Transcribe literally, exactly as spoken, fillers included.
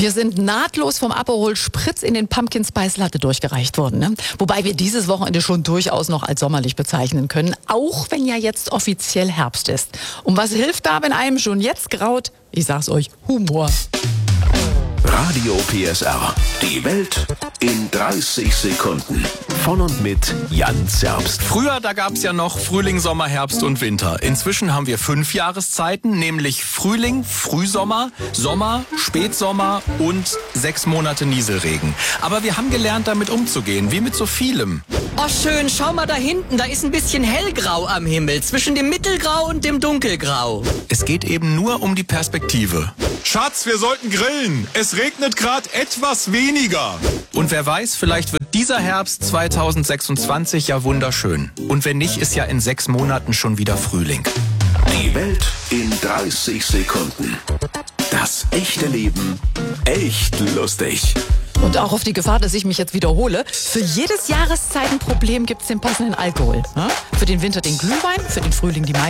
Wir sind nahtlos vom Aperol Spritz in den Pumpkin Spice Latte durchgereicht worden. Ne? Wobei wir dieses Wochenende schon durchaus noch als sommerlich bezeichnen können, auch wenn ja jetzt offiziell Herbst ist. Und was hilft da, wenn einem schon jetzt graut? Ich sag's euch, Humor. Radio P S R. Die Welt in dreißig Sekunden. Von und mit Jan Zerbst. Früher, da gab es ja noch Frühling, Sommer, Herbst und Winter. Inzwischen haben wir fünf Jahreszeiten, nämlich Frühling, Frühsommer, Sommer, Spätsommer und sechs Monate Nieselregen. Aber wir haben gelernt, damit umzugehen, wie mit so vielem. Oh schön, schau mal da hinten, da ist ein bisschen hellgrau am Himmel, zwischen dem Mittelgrau und dem Dunkelgrau. Es geht eben nur um die Perspektive. Schatz, wir sollten grillen. Es regnet gerade etwas weniger. Und wer weiß, vielleicht wird dieser Herbst zweitausendsechsundzwanzig ja wunderschön. Und wenn nicht, ist ja in sechs Monaten schon wieder Frühling. Die Welt in dreißig Sekunden. Das echte Leben echt lustig. Und auch auf die Gefahr, dass ich mich jetzt wiederhole, für jedes Jahreszeitenproblem gibt es den passenden Alkohol. Ne? Für den Winter den Glühwein, für den Frühling die Maische.